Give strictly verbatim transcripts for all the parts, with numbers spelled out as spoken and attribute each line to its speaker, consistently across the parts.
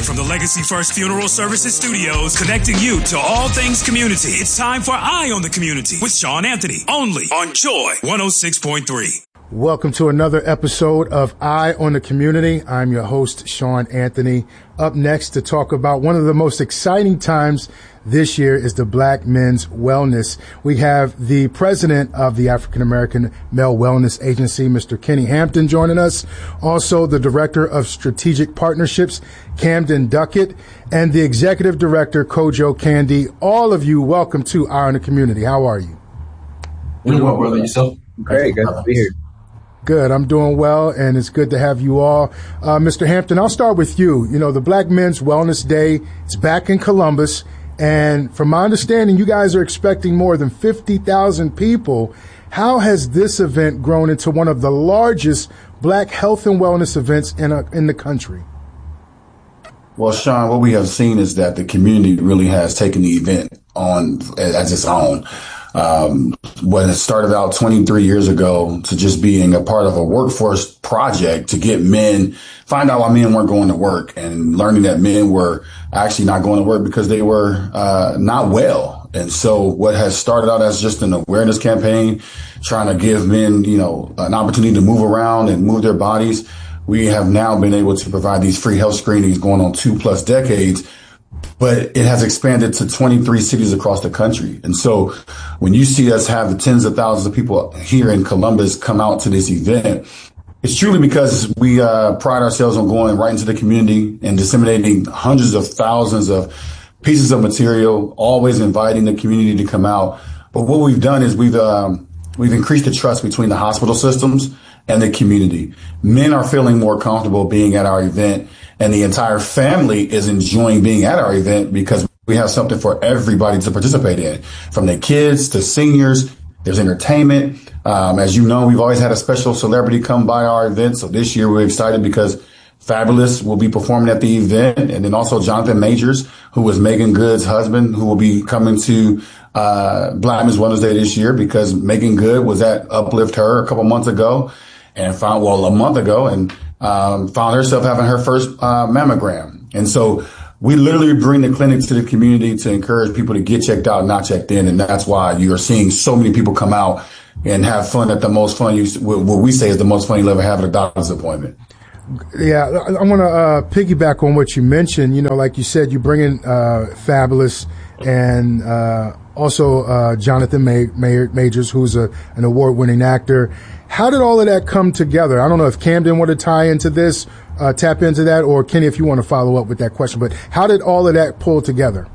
Speaker 1: Live from the Legacy First Funeral Services Studios, connecting you to all things community. It's time for Eye on the Community with Sean Anthony, only on Joy one oh six point three.
Speaker 2: Welcome to another episode of Eye on the Community. I'm your host, Sean Anthony. Up next to talk about one of the most exciting times this year is the Black Men's Wellness. We have the president of the African American Male Wellness Agency, Mister Kenny Hampton, joining us. Also, the director of strategic partnerships, Camden Duckett, and the executive director, Kojo Candy. All of you, welcome to Eye on the Community. How are you?
Speaker 3: Doing well, brother. Yourself?
Speaker 4: Great. Good to be here.
Speaker 2: Good. I'm doing well, and it's good to have you all. Uh, Mister Hampton, I'll start with you. You know, the Black Men's Wellness Day, it's back in Columbus, and from my understanding, you guys are expecting more than fifty thousand people. How has this event grown into one of the largest Black health and wellness events in a, in the country?
Speaker 3: Well, Sean, what we have seen is that the community really has taken the event on as its own. Um, when it started out twenty-three years ago to just being a part of a workforce project to get men, find out why men weren't going to work, and learning that men were actually not going to work because they were uh, not well. And so what has started out as just an awareness campaign, trying to give men, you know, an opportunity to move around and move their bodies, we have now been able to provide these free health screenings going on two plus decades. But it has expanded to twenty-three cities across the country. And so when you see us have the tens of thousands of people here in Columbus come out to this event, it's truly because we uh, pride ourselves on going right into the community and disseminating hundreds of thousands of pieces of material, always inviting the community to come out. But what we've done is we've um, we've increased the trust between the hospital systems and the community. Men are feeling more comfortable being at our event, and the entire family is enjoying being at our event because we have something for everybody to participate in, from the kids to seniors. There's entertainment. Um, as you know, we've always had a special celebrity come by our event. So this year we're excited because Fabulous will be performing at the event. And then also Jonathan Majors, who was Megan Good's husband, who will be coming to uh Black Men's Wellness Day this year because Megan Good was at Uplift Her a couple months ago and found, well, a month ago, and um found herself having her first uh mammogram. And so we literally bring the clinic to the community to encourage people to get checked out, not checked in. And that's why you're seeing so many people come out and have fun at the most fun you, what we say is the most fun you'll ever have at a doctor's appointment.
Speaker 2: Yeah, I want to uh, piggyback on what you mentioned. You know, like you said, you bring in uh, Fabulous and uh, also uh, Jonathan May- May- Majors, who's a, an award-winning actor. How did all of that come together? I don't know if Camden want to tie into this, uh, tap into that, or Kenny, if you want to follow up with that question. But how did all of that pull together?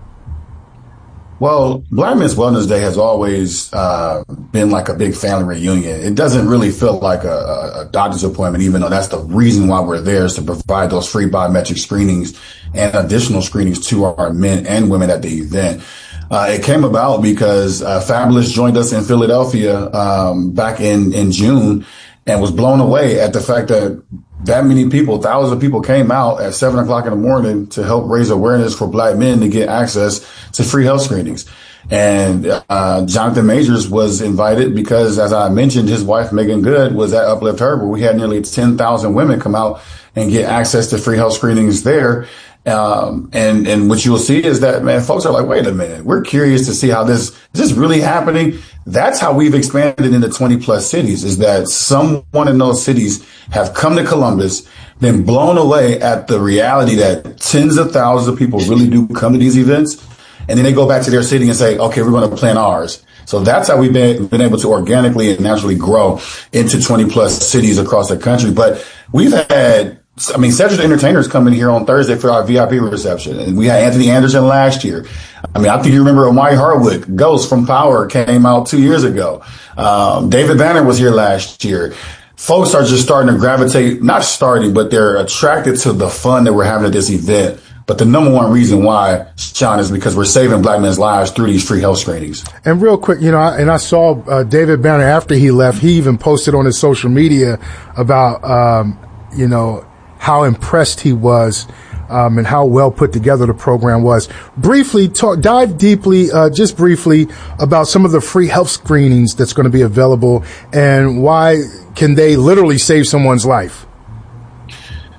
Speaker 3: Well, Black Men's Wellness Day has always uh, been like a big family reunion. It doesn't really feel like a, a doctor's appointment, even though that's the reason why we're there, is to provide those free biometric screenings and additional screenings to our men and women at the event. Uh, it came about because uh, Fabulous joined us in Philadelphia um, back in, in June and was blown away at the fact that that many people, thousands of people came out at seven o'clock in the morning to help raise awareness for Black men to get access to free health screenings. And uh Jonathan Majors was invited because, as I mentioned, his wife, Megan Good, was at Uplift Her, where we had nearly ten thousand women come out and get access to free health screenings there. Um, and, and what you'll see is that, man, folks are like, wait a minute, we're curious to see how this, is this really happening? That's how we've expanded into twenty plus cities, is that someone in those cities have come to Columbus, been blown away at the reality that tens of thousands of people really do come to these events. And then they go back to their city and say, okay, we're going to plan ours. So that's how we've been, been able to organically and naturally grow into twenty plus cities across the country. But we've had, I mean, Cedric the Entertainer's coming here on Thursday for our V I P reception. And we had Anthony Anderson last year. I mean, I think you remember Omari Hardwick, Ghost from Power, came out two years ago. Um, David Banner was here last year. Folks are just starting to gravitate, not starting, but they're attracted to the fun that we're having at this event. But the number one reason why, Sean, is because we're saving Black men's lives through these free health screenings.
Speaker 2: And real quick, you know, and I saw uh, David Banner after he left, he even posted on his social media about, um, you know, how impressed he was um, and how well put together the program was. Briefly, talk, dive deeply, uh, just briefly, about some of the free health screenings that's going to be available and why can they literally save someone's life.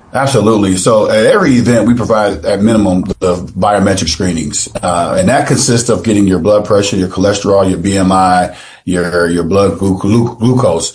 Speaker 3: Absolutely. So at every event, we provide at minimum the biometric screenings, uh, and that consists of getting your blood pressure, your cholesterol, your B M I, your your blood glu- glucose.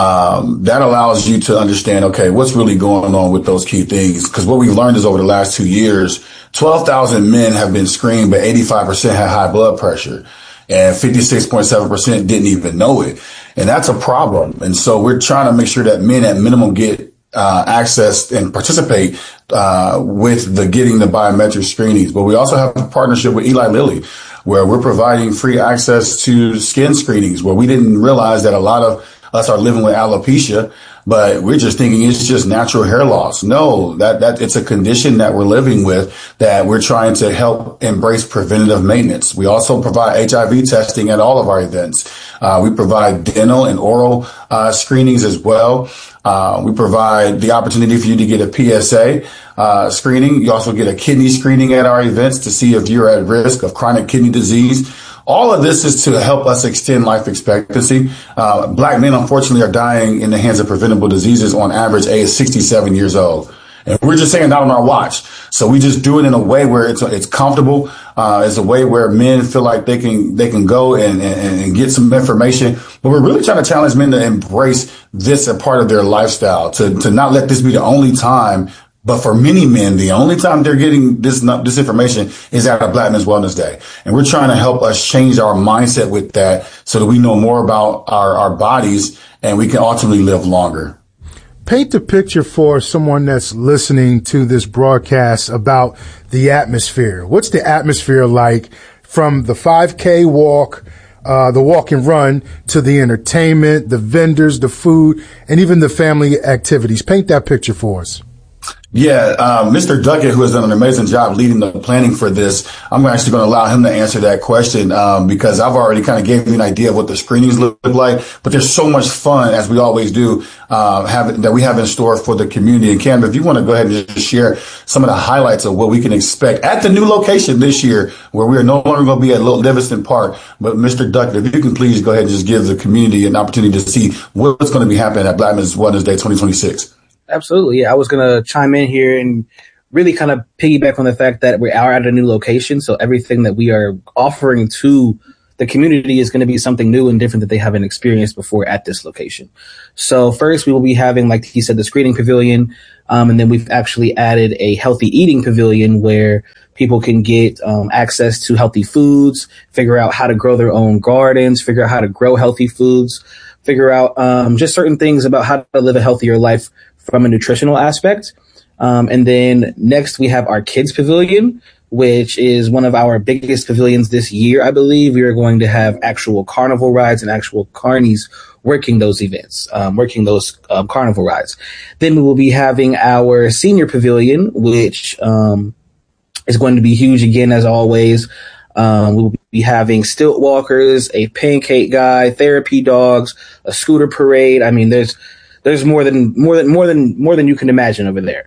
Speaker 3: Um, that allows you to understand, okay, what's really going on with those key things. Because what we've learned is over the last two years, twelve thousand men have been screened, but eighty-five percent had high blood pressure, and fifty-six point seven percent didn't even know it. And that's a problem. And so we're trying to make sure that men at minimum get Uh, access and participate uh, with the getting the biometric screenings. But we also have a partnership with Eli Lilly, where we're providing free access to skin screenings, where we didn't realize that a lot of us are living with alopecia, but we're just thinking it's just natural hair loss. No, that, that it's a condition that we're living with that we're trying to help embrace preventative maintenance. We also provide H I V testing at all of our events. Uh, we provide dental and oral uh, screenings as well. Uh, we provide the opportunity for you to get a P S A uh, screening. You also get a kidney screening at our events to see if you're at risk of chronic kidney disease. All of this is to help us extend life expectancy. Uh, black men, unfortunately, are dying in the hands of preventable diseases on average age sixty-seven years old. And we're just saying that on our watch. So we just do it in a way where it's it's comfortable. Uh, it's a way where men feel like they can they can go and, and, and get some information. But we're really trying to challenge men to embrace this as part of their lifestyle, to to not let this be the only time. But for many men, the only time they're getting this this information is at a Black Men's Wellness Day. And we're trying to help us change our mindset with that so that we know more about our, our bodies and we can ultimately live longer.
Speaker 2: Paint the picture for someone that's listening to this broadcast about the atmosphere. What's the atmosphere like from the five K walk, uh, the walk and run, to the entertainment, the vendors, the food, and even the family activities? Paint that picture for us.
Speaker 3: Yeah, uh, Mister Duckett, who has done an amazing job leading the planning for this, I'm actually going to allow him to answer that question um, because I've already kind of gave you an idea of what the screenings look like. But there's so much fun, as we always do, uh, have, that we have in store for the community. And Cam, if you want to go ahead and just share some of the highlights of what we can expect at the new location this year, where we are no longer going to be at Little Livingston Park. But Mister Duckett, if you can please go ahead and just give the community an opportunity to see what's going to be happening at Black Men's Wellness Day twenty twenty-six.
Speaker 4: Absolutely. Yeah, I was going to chime in here and really kind of piggyback on the fact that we are at a new location. So everything that we are offering to the community is going to be something new and different that they haven't experienced before at this location. So first, we will be having, like he said, the screening pavilion. Um, and then we've actually added a healthy eating pavilion where people can get um, access to healthy foods, figure out how to grow their own gardens, figure out how to grow healthy foods, figure out um, just certain things about how to live a healthier life from a nutritional aspect. Um, and then next we have our kids pavilion, which is one of our biggest pavilions this year. I believe we are going to have actual carnival rides and actual carnies working those events, um, working those um, carnival rides. Then we will be having our senior pavilion, which um, is going to be huge again, as always. Um, we will be having stilt walkers, a pancake guy, therapy dogs, a scooter parade. I mean, there's There's more than more than more than more than you can imagine over there.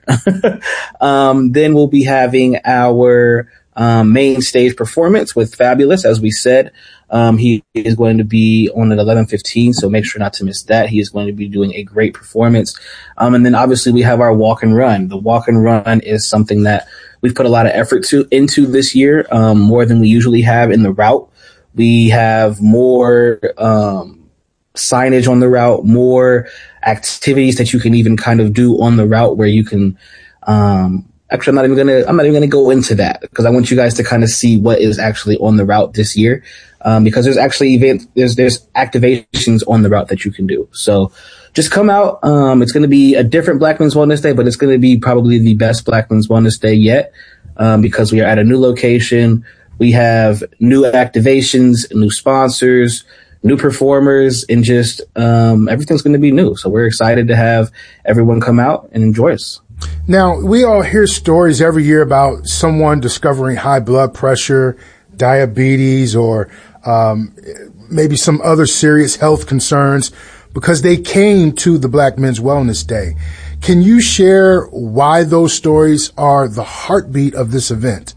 Speaker 4: um, then we'll be having our um, main stage performance with Fabulous, as we said. Um, he is going to be on at eleven fifteen, so make sure not to miss that. He is going to be doing a great performance. Um, and then obviously we have our walk and run. The walk and run is something that we've put a lot of effort to into this year, um, more than we usually have in the route. We have more um, signage on the route, more activities that you can even kind of do on the route where you can, um, actually, I'm not even going to, I'm not even going to go into that because I want you guys to kind of see what is actually on the route this year. Um, because there's actually events, there's, there's activations on the route that you can do. So just come out. Um, it's going to be a different Black Men's Wellness Day, but it's going to be probably the best Black Men's Wellness Day yet. Um, because we are at a new location. We have new activations, new sponsors, new performers, and just um, everything's going to be new. So we're excited to have everyone come out and enjoy us.
Speaker 2: Now, we all hear stories every year about someone discovering high blood pressure, diabetes, or um, maybe some other serious health concerns because they came to the Black Men's Wellness Day. Can you share why those stories are the heartbeat of this event?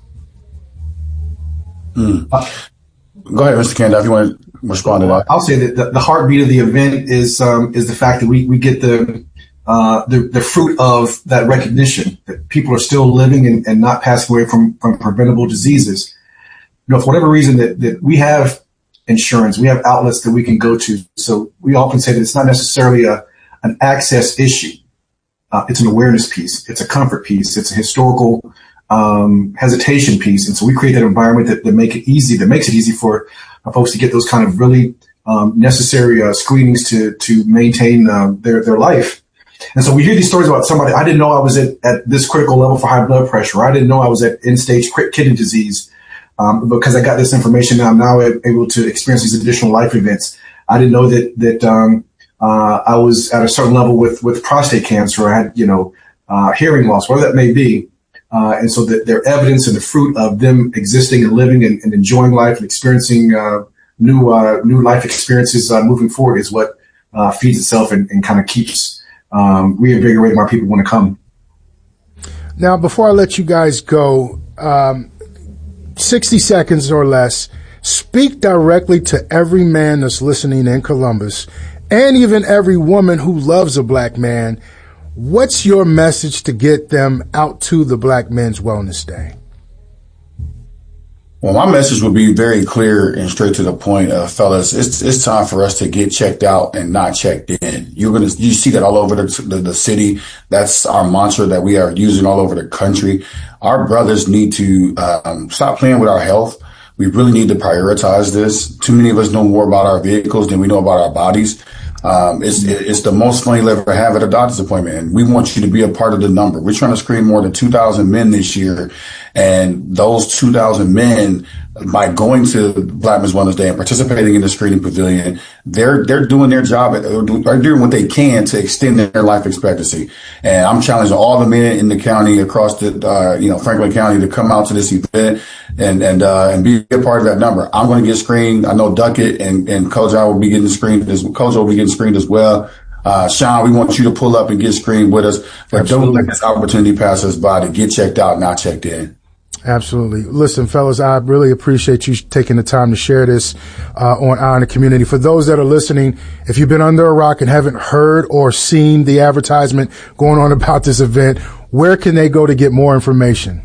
Speaker 3: Mm. Go ahead, Mister Kanda, if you want to respond to that.
Speaker 5: I'll say that the, the heartbeat of the event is um, is the fact that we, we get the uh, the, the fruit of that recognition that people are still living and, and not passing away from, from preventable diseases. You know, for whatever reason that, that we have insurance, we have outlets that we can go to. So we often say that it's not necessarily a, an access issue. Uh, it's an awareness piece. It's a comfort piece. It's a historical um, hesitation piece. And so we create that environment that, that make it easy, that makes it easy for uh, folks to get those kind of really um, necessary uh, screenings to to maintain uh, their their life. And so we hear these stories about somebody. I didn't know I was at, at this critical level for high blood pressure. I didn't know I was at end stage kidney disease um, because I got this information. Now I'm now able to experience these additional life events. I didn't know that that um, uh, I was at a certain level with with prostate cancer. I had you know uh, hearing loss, whatever that may be. Uh, and so the, their evidence and the fruit of them existing and living and, and enjoying life and experiencing uh, new uh, new life experiences uh, moving forward is what uh, feeds itself and, and kind of keeps um, reinvigorating our people want to come.
Speaker 2: Now, before I let you guys go, um, sixty seconds or less, speak directly to every man that's listening in Columbus and even every woman who loves a black man. What's your message to get them out to the Black Men's Wellness Day?
Speaker 3: Well, my message would be very clear and straight to the point, uh, fellas. It's it's time for us to get checked out and not checked in. You're gonna you see that all over the, the the city. That's our mantra that we are using all over the country. Our brothers need to um, stop playing with our health. We really need to prioritize this. Too many of us know more about our vehicles than we know about our bodies. Um, it's, it's the most fun you'll ever have at a doctor's appointment. And we want you to be a part of the number. We're trying to screen more than two thousand men this year. And those two thousand men, by going to Black Men's Wellness Day and participating in the screening pavilion, they're, they're doing their job. They're doing what they can to extend their life expectancy. And I'm challenging all the men in the county across the, uh, you know, Franklin County to come out to this event and, and, uh, and be a part of that number. I'm going to get screened. I know Duckett and, and Kojo will be getting screened as, Kojo will be getting screened as well. Uh, Sean, we want you to pull up and get screened with us, but Absolutely. Don't let this opportunity pass us by to get checked out, not checked in.
Speaker 2: Absolutely. Listen, fellas, I really appreciate you taking the time to share this uh, on Eye on the Community. For those that are listening, if you've been under a rock and haven't heard or seen the advertisement going on about this event, where can they go to get more information?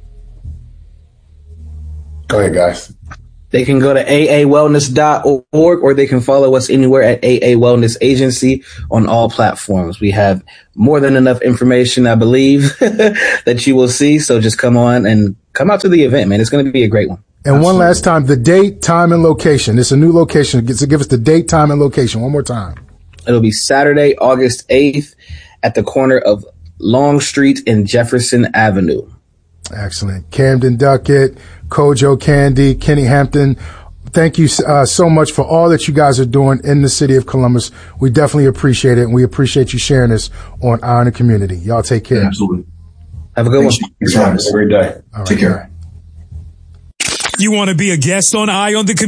Speaker 3: Go ahead, guys.
Speaker 4: They can go to A A wellness dot org or they can follow us anywhere at A A Wellness Agency on all platforms. We have more than enough information, I believe, that you will see. So just come on and come out to the event, man. It's going to be a great one.
Speaker 2: And Absolutely. One last time, the date, time, and location. It's a new location. So give us the date, time, and location one more time.
Speaker 4: It'll be Saturday, August eighth at the corner of Long Street and Jefferson Avenue.
Speaker 2: Excellent. Camden Duckett, Kojo Candy, Kenny Hampton, thank you uh, so much for all that you guys are doing in the city of Columbus. We definitely appreciate it, and we appreciate you sharing this on Eye on the Community. Y'all take care.
Speaker 5: Yeah, absolutely.
Speaker 4: Have a good
Speaker 5: Thanks,
Speaker 4: one.
Speaker 5: Thanks for having us.
Speaker 3: Have a great day.
Speaker 2: All right,
Speaker 5: take care.
Speaker 1: You want to be a guest on Eye on the Community?